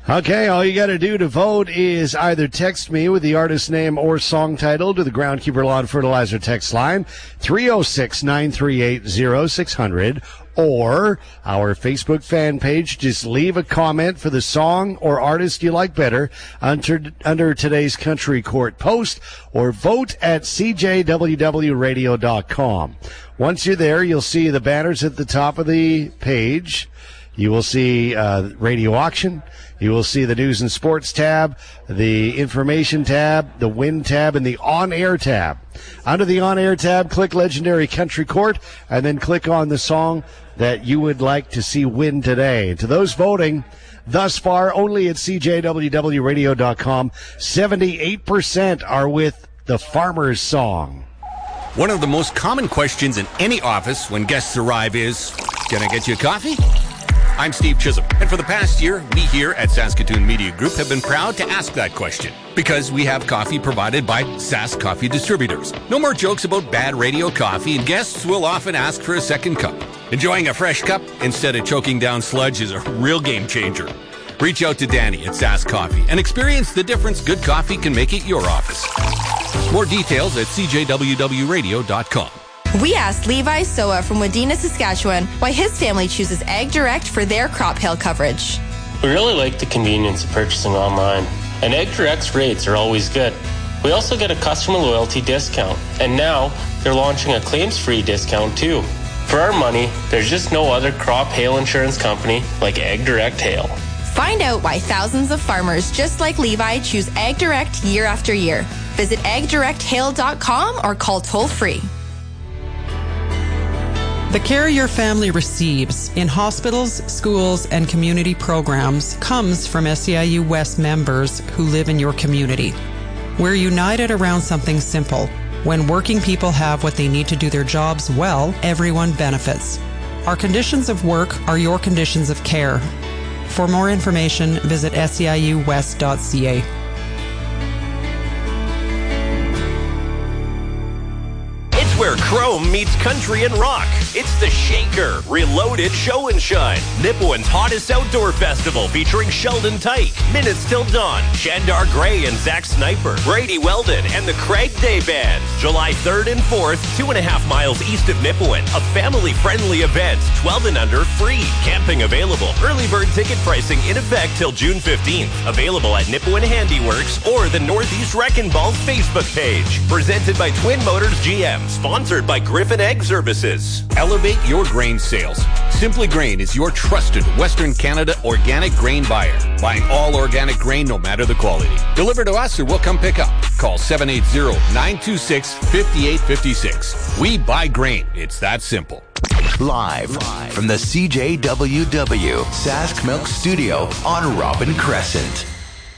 Okay, all you got to do to vote is either text me with the artist name or song title to the Groundkeeper Lawn Fertilizer text line, 306-938-0600, or our Facebook fan page. Just leave a comment for the song or artist you like better under today's Country Court post, or vote at cjwwradio.com. Once you're there, you'll see the banners at the top of the page. You will see radio auction. You will see the news and sports tab, the information tab, the win tab, and the on-air tab. Under the on-air tab, click Legendary Country Court, and then click on the song that you would like to see win today. To those voting thus far, only at cjwwradio.com, 78% are with the Farmer's Song. One of the most common questions in any office when guests arrive is, can I get you a coffee? I'm Steve Chisholm, and for the past year, we here at Saskatoon Media Group have been proud to ask that question, because we have coffee provided by Sask Coffee Distributors. No more jokes about bad radio coffee, and guests will often ask for a second cup. Enjoying a fresh cup instead of choking down sludge is a real game changer. Reach out to Danny at Sask Coffee and experience the difference good coffee can make at your office. More details at cjwwradio.com. We asked Levi Soa from Wadena, Saskatchewan, why his family chooses Ag Direct for their crop hail coverage. We really like the convenience of purchasing online, and Ag Direct's rates are always good. We also get a customer loyalty discount, and now they're launching a claims-free discount too. For our money, there's just no other crop hail insurance company like Ag Direct Hail. Find out why thousands of farmers just like Levi choose Ag Direct year after year. Visit agdirecthail.com or call toll-free. The care your family receives in hospitals, schools, and community programs comes from SEIU West members who live in your community. We're united around something simple. When working people have what they need to do their jobs well, everyone benefits. Our conditions of work are your conditions of care. For more information, visit seiuwest.ca. Where Chrome meets country and rock. It's the Shaker Reloaded Show and Shine, Nipawin's hottest outdoor festival featuring Sheldon Tyke, Minutes Till Dawn, Shandar Gray and Zach Sniper, Brady Weldon, and the Craig Day Band. July 3rd and 4th, 2.5 miles east of Nipawin. A family-friendly event, 12 and under free. Camping available. Early bird ticket pricing in effect till June 15th. Available at Nipawin Handiworks or the Northeast Wrecking Ball Facebook page. Presented by Twin Motors GM. Sponsored by Griffin Egg Services. Elevate your grain sales. Simply Grain is your trusted Western Canada organic grain buyer. Buying all organic grain no matter the quality. Deliver to us or we'll come pick up. Call 780-926-5856. We buy grain. It's that simple. Live from the CJWW Sask Milk Studio on Robin Crescent.